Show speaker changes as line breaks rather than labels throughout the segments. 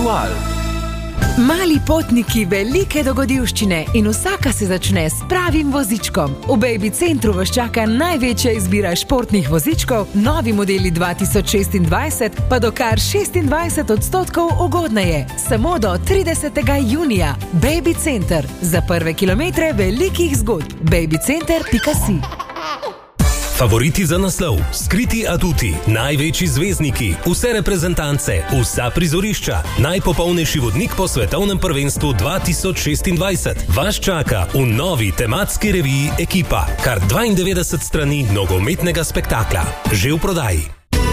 Mali potniki, velike dogodivščine in vsaka se začne s pravim vozičkom. V Baby Centru vas čaka največja izbira športnih vozičkov, novi modeli 2026 pa do kar 26% ugodneje. Samo do 30. junija. Baby Center. Za prve kilometre velikih zgodb. babycenter.si.
Favoriti za naslov, skriti aduti, največji zvezdniki, vse reprezentance, vsa prizorišča, najpopolnejši vodnik po svetovnem prvenstvu 2026. Vas čaka v novi tematski reviji Ekipa. Kar 92 strani nogometnega spektakla. Že v prodaji.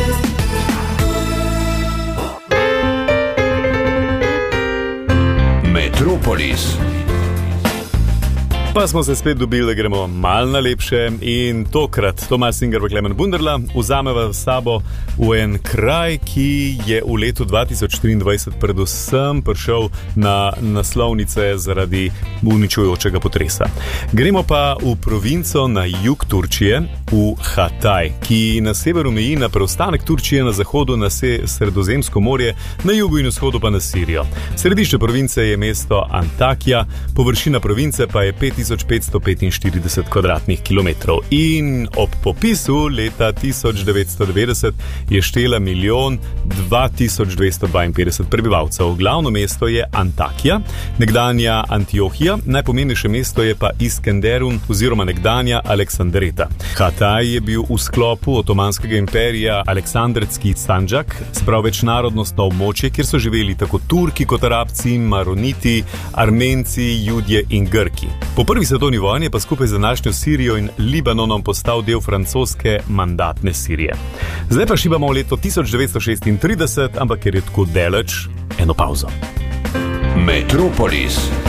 Metropolis.
Pa smo se spet dobili, da gremo malo na lepše in tokrat Tomaž Singer v Klemen Bunderla vzameva s sabo v en kraj, ki je v letu 2023 predvsem prišel na naslovnice zaradi uničujočega potresa. Gremo pa v provinco na jug Turčije, v Hatay, ki na severu meji na preostanek Turčije, na zahodu na Sredozemsko morje, na jugu in vzhodu pa na Sirijo. Središče province je mesto Antakya, površina province pa je 5545 kvadratnih kilometrov in ob popisu leta 1990 je štela 1.002.252 prebivalcev. Glavno mesto je Antakya, nekdanja Antiohija, najpomembnejše mesto je pa Iskenderun oziroma nekdanja Aleksandreta. Hatay je bil v sklopu Otomanskega imperija Aleksandrski Sanđak, sprav večnarodnostno območje, kjer so živeli tako Turki kot Arabci, Maroniti, Armenci, Judje in Grki. Po prvi svetovni vojni je pa skupaj z današnjo Sirijo in Libanonom postal del francoske mandatne Sirije. Zdaj pa šibamo v leto 1936, ampak ker je tako daleč, eno pauzo.
Metropolis.